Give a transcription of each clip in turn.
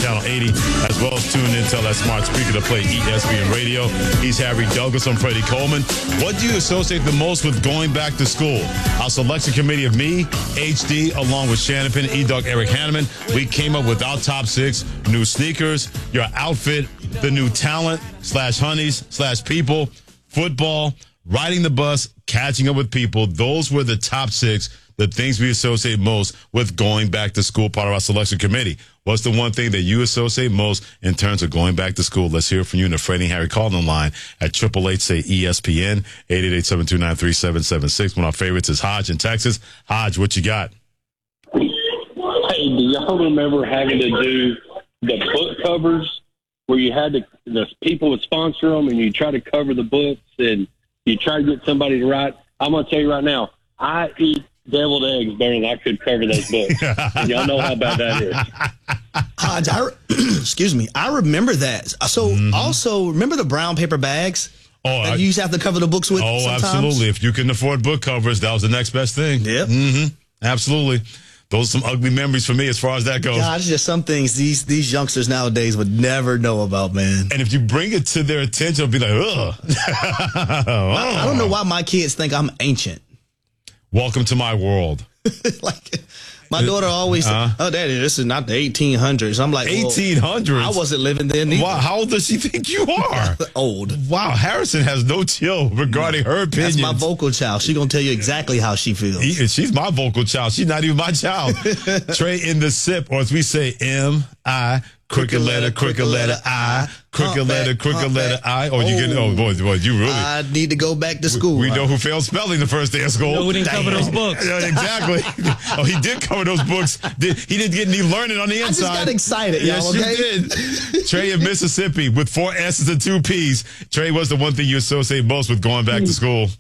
Channel 80, as well as tune in to that smart speaker to play ESPN Radio. He's Harry Douglas. I'm Freddie Coleman. What do you associate the most with going back to school? Our selection committee of me, HD, along with Shannon Penn, E-Dog, Eric Hanneman, we came up with our top 6 new sneakers, your outfit, the new talent / honeys / people, football, riding the bus, catching up with people. Those were the top 6, the things we associate most with going back to school, part of our selection committee. What's the one thing that you associate most in terms of going back to school? Let's hear from you in the Freddie and Harry call-in line at 888-SAY-ESPN, 888-729-3776. One of our favorites is Hodge in Texas. Hodge, what you got? Hey, do y'all remember having to do the book covers where you had the people would sponsor them and you try to cover the books and you try to get somebody to write? I'm going to tell you right now, I eat deviled eggs better than I could cover those books. And y'all know how bad that is. Hodge, excuse me, I remember that. So also, remember the brown paper bags? You used to have to cover the books with sometimes? Absolutely. If you couldn't afford book covers, that was the next best thing. Yep. Absolutely. Those are some ugly memories for me as far as that goes. God, it's just some things these youngsters nowadays would never know about, man. And if you bring it to their attention, it'll be like, ugh. I don't know why my kids think I'm ancient. Welcome to my world. Like, my daughter always said, oh, Daddy, this is not the 1800s. I'm like, 1800s? I wasn't living then either. Wow, how old does she think you are? Old. Wow, Harrison has no chill regarding her opinions. That's my vocal child. She's going to tell you exactly how she feels. She's my vocal child. She's not even my child. Trey in the sip, or as we say, M-I, crooked letter, I, crooked letter, I. Oh, you get, boy, you really. I need to go back to school. We know who failed spelling the first day of school. No, who didn't cover those books. Exactly. Oh, he did cover those books. He didn't get any learning on the inside. I just got excited, yes, y'all, okay? you did. Trey in Mississippi with 4 S's and 2 P's. Trey, what's the one thing you associate most with going back to school?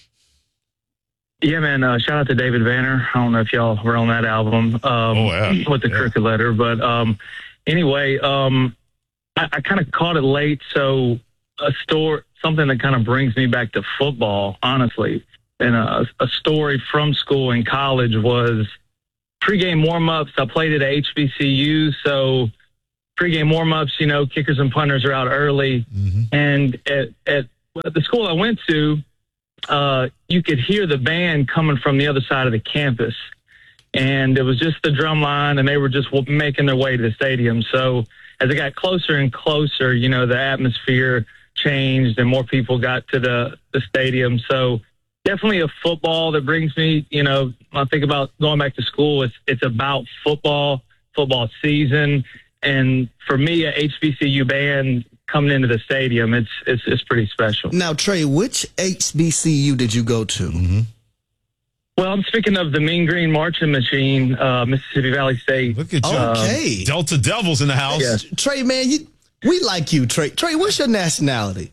Yeah, man. Shout out to David Vanner. I don't know if y'all were on that album with the Crooked Letter. But anyway, I kind of caught it late. So something that kind of brings me back to football, honestly. And a story from school in college was pregame warm-ups. I played at HBCU, so pregame warm-ups, kickers and punters are out early. And at the school I went to, you could hear the band coming from the other side of the campus. And it was just the drum line, and they were just making their way to the stadium. So as it got closer and closer, the atmosphere changed and more people got to the stadium. So definitely a football that brings me, when I think about going back to school, it's about football season. And for me, a HBCU band coming into the stadium, it's pretty special. Now, Trey, which HBCU did you go to? Well, I'm speaking of the Mean Green Marching Machine, Mississippi Valley State. Look at you. Okay. Delta Devils in the house. Yes. Trey, man, we like you, Trey. Trey, what's your nationality?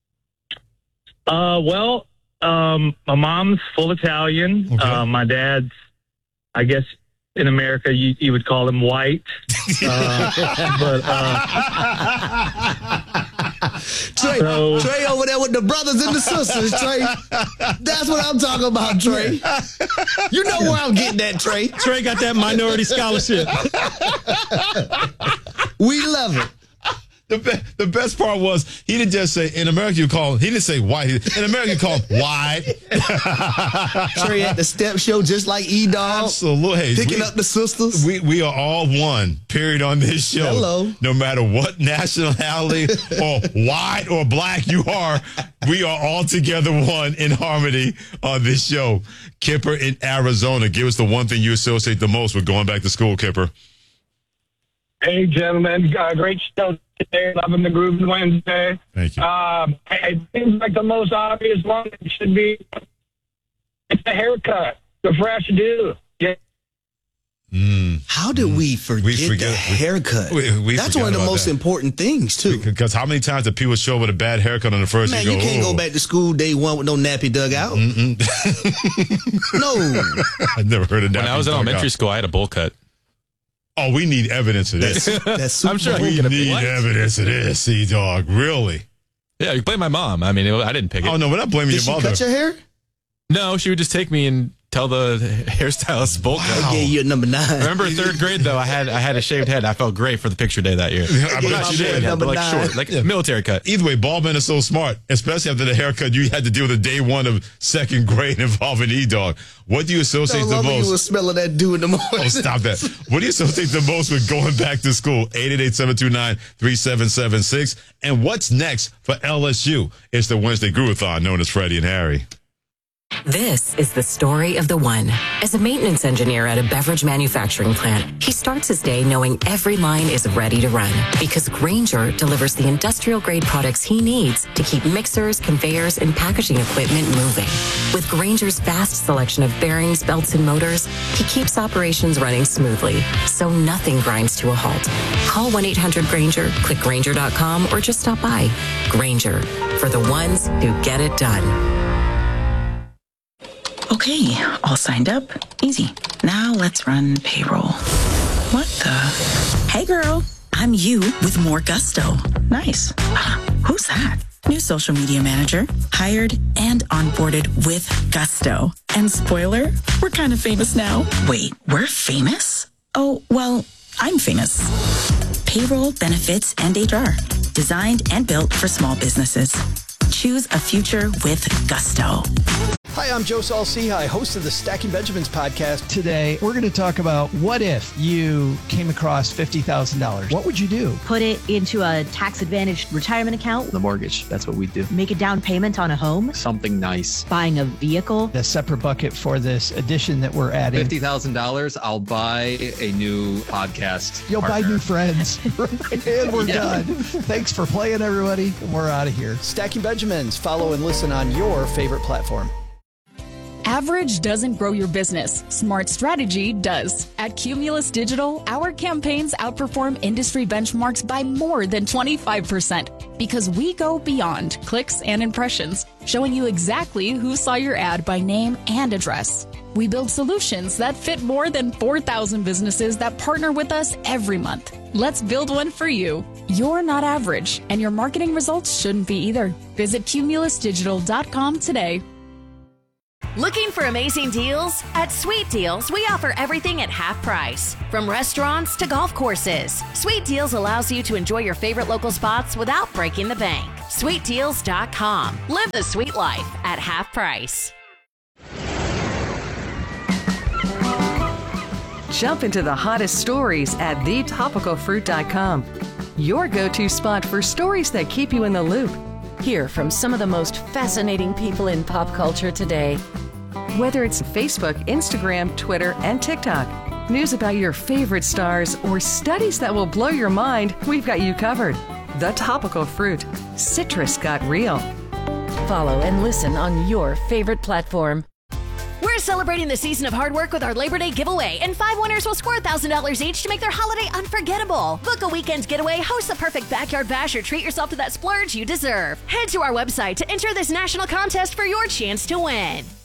Well, my mom's full Italian. Okay. My dad's, I guess, in America, you would call him white. Trey over there with the brothers and the sisters, Trey. That's what I'm talking about, Trey. You know where I'm getting at, Trey. Trey got that minority scholarship. We love it. The best part was he didn't just say in America you call him. He didn't say white. In America you call him white. Trey at the step show just like E-Dog. Absolutely. Hey, picking up the sisters. We are all one. Period on this show. Hello. No matter what nationality or white or black you are, we are all together one in harmony on this show. Kipper in Arizona, give us the one thing you associate the most with going back to school, Kipper. Hey, gentlemen. Great show today. Loving the Groove Wednesday. Thank you. It seems like the most obvious one should be it's the haircut. The fresh do. Yeah. How did we forget the haircut? That's one of the most important things, too. Because how many times do people show up with a bad haircut on the first day? Man, you can't go back to school day one with no nappy dug out. No. I've never heard of nappy. When I was in elementary school, I had a bowl cut. Oh, we need evidence of this. I'm sure we need evidence of this, C-Dog. Really? Yeah, you blame my mom. I mean, I didn't pick it. Oh, no, we're not blaming your mother. Did she cut your hair? No, she would just take me Tell the hairstylist bowl cut. I gave you a number 9. Remember 3rd grade though? I had a shaved head. I felt great for the picture day that year. I bet you did. Head, but like short, like military cut. Either way, ball men are so smart, especially after the haircut you had to deal with the day 1 of 2nd grade involving E-Dog. What do you associate the most? You were smelling that dew in the morning. Oh, stop that. What do you associate the most with going back to school? 888-729-3776. And what's next for LSU? It's the Wednesday Groovathon known as Freddie and Harry. This is the story of the one. As a maintenance engineer at a beverage manufacturing plant, he starts his day knowing every line is ready to run because Grainger delivers the industrial-grade products he needs to keep mixers, conveyors, and packaging equipment moving. With Grainger's vast selection of bearings, belts, and motors, he keeps operations running smoothly, so nothing grinds to a halt. Call 1-800-GRAINGER, click Grainger.com, or just stop by. Grainger, for the ones who get it done. Okay, all signed up. Easy. Now let's run payroll. What the? Hey girl, I'm you with more gusto. Nice. Who's that? New social media manager, hired and onboarded with gusto. And spoiler, we're kind of famous now. Wait, we're famous? Oh, well, I'm famous. Payroll, benefits, and HR. Designed and built for small businesses. Choose a future with gusto. Hi, I'm Joe Saul-Sehy, host of the Stacking Benjamins podcast. Today, we're going to talk about what if you came across $50,000. What would you do? Put it into a tax-advantaged retirement account. The mortgage, that's what we do. Make a down payment on a home. Something nice. Buying a vehicle. A separate bucket for this addition that we're adding. $50,000, I'll buy a new podcast You'll partner. buy new friends. And we're done. Thanks for playing, everybody. We're out of here. Stacking Benjamins. Follow and listen on your favorite platform. Average doesn't grow your business. Smart strategy does. At Cumulus Digital, our campaigns outperform industry benchmarks by more than 25% because we go beyond clicks and impressions, showing you exactly who saw your ad by name and address. We build solutions that fit more than 4,000 businesses that partner with us every month. Let's build one for you. You're not average, and your marketing results shouldn't be either. Visit cumulusdigital.com today. Looking for amazing deals? At Sweet Deals, we offer everything at half price. From restaurants to golf courses, Sweet Deals allows you to enjoy your favorite local spots without breaking the bank. SweetDeals.com. Live the sweet life at half price. Jump into the hottest stories at thetopicalfruit.com. Your go-to spot for stories that keep you in the loop. Hear from some of the most fascinating people in pop culture today. Whether it's Facebook, Instagram, Twitter, and TikTok, news about your favorite stars, or studies that will blow your mind, we've got you covered. The Topical Fruit. Citrus got real. Follow and listen on your favorite platform. We're celebrating the season of hard work with our Labor Day giveaway, and 5 winners will score $1,000 each to make their holiday unforgettable. Book a weekend getaway, host the perfect backyard bash, or treat yourself to that splurge you deserve. Head to our website to enter this national contest for your chance to win.